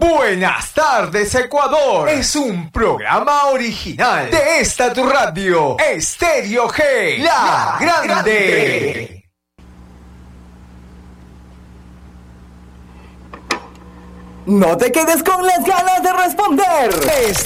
Buenas tardes, Ecuador. Es un programa original de esta tu radio, Estéreo G, la grande. No te quedes con las ganas de responder.